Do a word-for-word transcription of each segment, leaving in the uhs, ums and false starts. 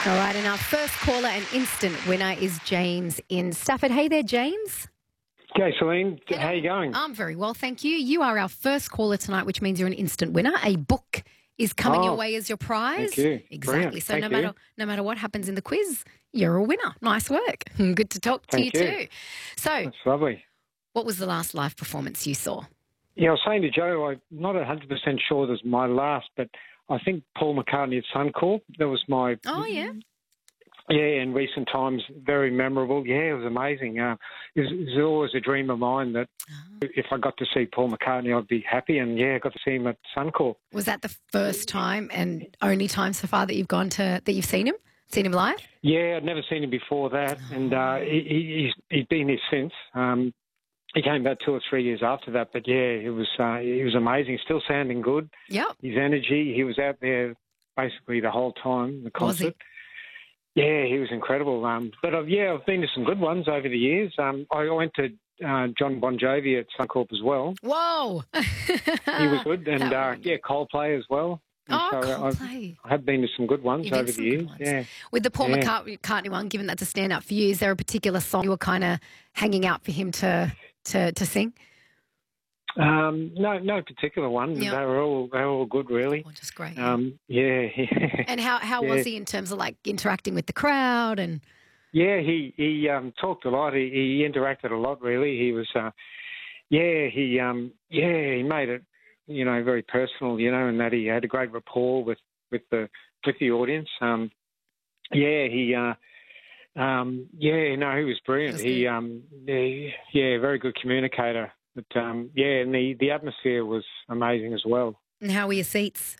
All right, and our first caller and instant winner is James in Stafford. Hey there, James. Okay, Celine. Hello. How you going? I'm very well, thank you. You are our first caller tonight, which means you're an instant winner. A book is coming Oh, your way as your prize. thank you. Exactly. Brilliant. So Thank no you. matter no matter what happens in the quiz, you're a winner. Nice work. Good to talk to Thank you, you. too. So, That's lovely. what was the last live performance you saw? Yeah, I was saying to Joe, I'm not one hundred percent sure this is my last, but I think Paul McCartney at Suncorp, that was my... Oh, yeah. Yeah, in recent times, very memorable. Yeah, it was amazing. Uh, it, was, it was always a dream of mine that Oh. if I got to see Paul McCartney, I'd be happy. And, yeah, I got to see him at Suncorp. Was that the first time and only time so far that you've gone to that you've seen him? Seen him live? Yeah, I'd never seen him before that, and uh, he, he- he's, he's been here since. Um, he came about two or three years after that, but, yeah, it was uh, it was amazing. Still sounding good. Yep. His energy, he was out there basically the whole time, the Was he? concert. Yeah, he was incredible. Um, but I've, yeah, I've been to some good ones over the years. Um, I went to uh, John Bon Jovi at Suncorp as well. Whoa. He was good, and That uh, would be yeah, Coldplay as well. And Oh, I've, Coldplay. I have been to some good ones You've been over to the some good years. ones. Yeah. With the Paul Yeah. McCartney McCartney one, given that's a stand-up for you, is there a particular song you were kind of hanging out for him to to, to sing? Um, no, no particular one. Yeah. They were all they were all good, really. Oh, just great. Um, yeah, and how, how yeah. was he in terms of like interacting with the crowd? And yeah. He he um, talked a lot. He, he interacted a lot. Really, he was. Uh, yeah, he um, yeah he made it. You know, very personal. You know, and that he had a great rapport with, with the with the audience. Um, yeah, he. Uh, um, yeah, no, he was brilliant. That's He good. um, yeah, yeah, very good communicator. But um, yeah, and the, the atmosphere was amazing as well. and how were your seats?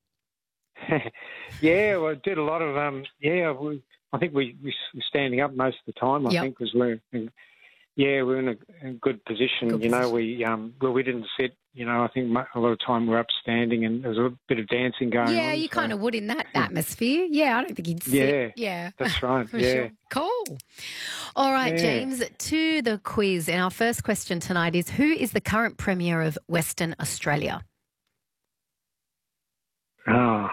Yeah, well, I did a lot of um. Yeah, we, I think we, we were standing up most of the time. I Yep. think because we're in, yeah we're in a, a good position. Good you know, position. we um well we didn't sit. You know, I think mo- a lot of time we're up standing, and there was a bit of dancing going on. Yeah, you so- kind of would in that atmosphere. Yeah, I don't think he'd sit. Yeah, Yeah. That's right. For yeah. sure. Cool. All right, Yeah. James, to the quiz. And our first question tonight is, who is the current Premier of Western Australia? Oh,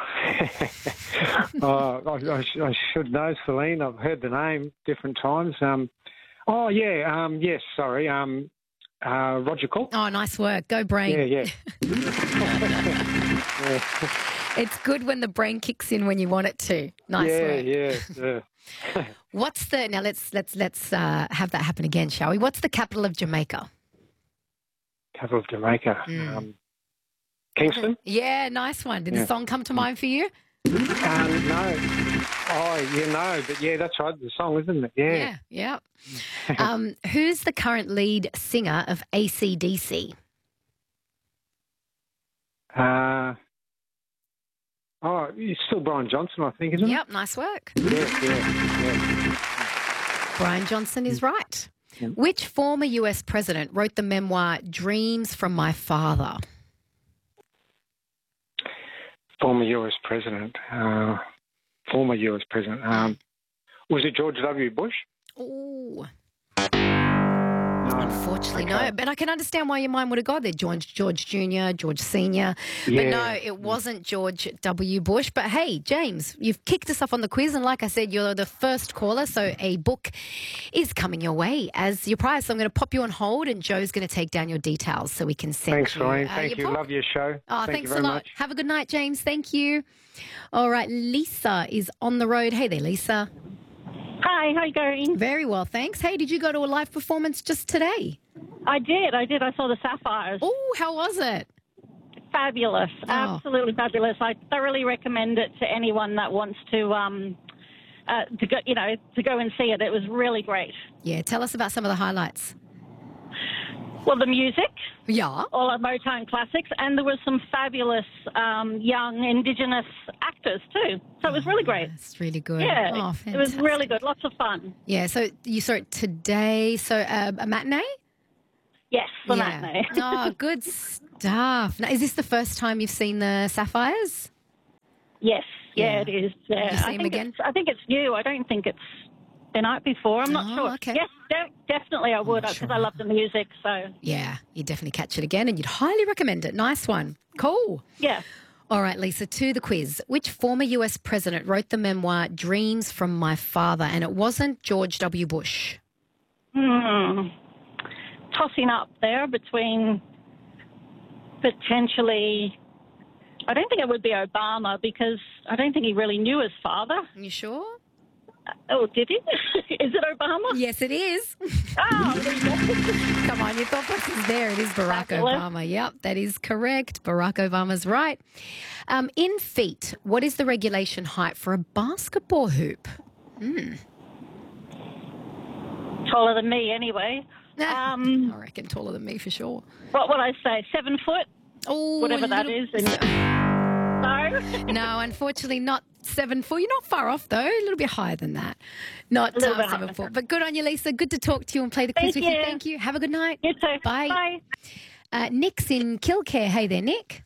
oh I, I, sh- I should know, Celine. I've heard the name different times. Um, oh yeah, um, yes. Sorry, um, uh, Roger Cook. Oh, nice work. Go brain. Yeah, yeah. yeah. It's good when the brain kicks in when you want it to. Nice yeah, work. yeah, yeah. What's the now? Let's let's let's uh, have that happen again, shall we? What's the capital of Jamaica? Capital of Jamaica. Mm. Um, Kingston? Yeah, nice one. Did the Yeah. song come to mind for you? Um, no. Oh, yeah, no. But yeah, that's right. The song, isn't it? Yeah. Yeah, yeah. um, who's the current lead singer of A C D C? Uh, oh, it's still Brian Johnson, I think, isn't Yep, nice work. it? Yeah, yeah, yeah. Brian Johnson is right. Yeah. Which former U S president wrote the memoir Dreams from My Father? Former U S president. Uh, former U S president. Um, was it George W. Bush? Oh, No. unfortunately, Okay. no. But I can understand why your mind would have gone there. George, George Junior, George Senior But Yeah. no, it wasn't George W. Bush. But hey, James, you've kicked us off on the quiz. And like I said, you're the first caller. So a book is coming your way as your prize. So I'm going to pop you on hold and Joe's going to take down your details so we can send Thanks, you Celine. uh, Thank your you. book. Love your show. Oh, Thank thanks you a very lot. much. Have a good night, James. Thank you. All right, Lisa is on the road. Hey there, Lisa. Hi, how you going? Very well, thanks. Hey, did you go to a live performance just today? I did, I did. I saw the Sapphires. Oh, how was it? Fabulous, Oh. absolutely fabulous. I thoroughly recommend it to anyone that wants to, um, uh, to go, you know, to go and see it. It was really great. Yeah, tell us about some of the highlights. Well, the music, Yeah. all our Motown classics, and there was some fabulous um, young Indigenous actors too. So it was really great. That's really good. Yeah, Oh, it was really fantastic. good. Lots of fun. Yeah, so you saw it today. So uh, a matinee? Yes, the yeah. matinee. Oh, good stuff. Now, is this the first time you've seen the Sapphires? Yes, Yeah. yeah, it is. Yeah. You see I him think again? it's- I think it's new. I don't think it's been out before. I'm not Oh, sure. okay. Yes, de- definitely I would not because sure. I love the music. So Yeah, you'd definitely catch it again and you'd highly recommend it. Nice one. Cool. yeah. All right, Lisa, to the quiz. Which former U S president wrote the memoir Dreams from My Father? And it wasn't George W. Bush. Hmm. Tossing up there between potentially, I don't think it would be Obama because I don't think he really knew his father. You sure? Oh, did he? Is it Obama? Yes, it is. Oh, there you go. Come on, your thought process is there. It is Barack Fabulous. Obama. Yep, that is correct. Barack Obama's right. Um, in feet, what is the regulation height for a basketball hoop? Hmm. Taller than me, anyway. Um, I reckon taller than me for sure. what would I say? Seven foot? Oh, Whatever that is. No? No, unfortunately not seven foot. You're not far off, though. A little bit higher than that. Not A little uh, bit seven higher. foot. But good on you, Lisa. Good to talk to you and play the quiz Thank with you. you. Thank you. Have a good night. You too. Bye. Bye. Uh, Nick's in Kilcare. Hey there, Nick.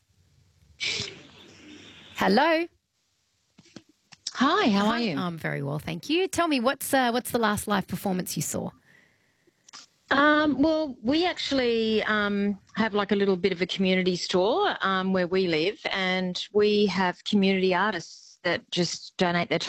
Hello. Hi, how are Hi. you? I'm very well, thank you. Tell me, what's uh, what's the last live performance you saw? Um, well, we actually um, have like a little bit of a community store um, where we live, and we have community artists that just donate their